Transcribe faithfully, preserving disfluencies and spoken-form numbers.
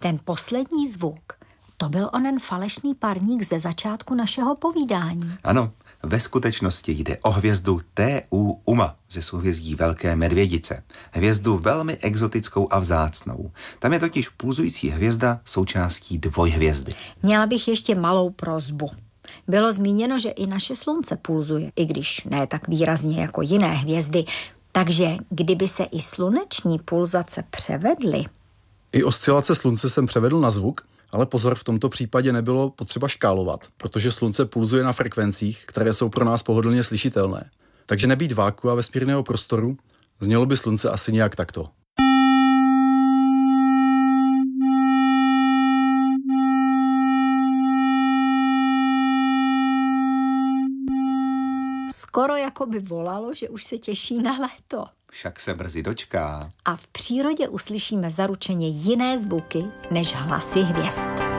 Ten poslední zvuk, to byl onen falešný parník ze začátku našeho povídání. Ano, ve skutečnosti jde o hvězdu T U Uma ze souhvězdí Velké medvědice. Hvězdu velmi exotickou a vzácnou. Tam je totiž pulzující hvězda součástí dvojhvězdy. Měla bych ještě malou prosbu. Bylo zmíněno, že i naše slunce pulzuje, i když ne tak výrazně jako jiné hvězdy. Takže kdyby se i sluneční pulzace převedly... I oscilace slunce jsem převedl na zvuk, ale pozor, v tomto případě nebylo potřeba škálovat, protože slunce pulzuje na frekvencích, které jsou pro nás pohodlně slyšitelné. Takže nebýt vákua vesmírného prostoru, znělo by slunce asi nějak takto. Skoro jako by volalo, že už se těší na léto. Však se brzy dočká. A v přírodě uslyšíme zaručeně jiné zvuky než hlasy hvězd.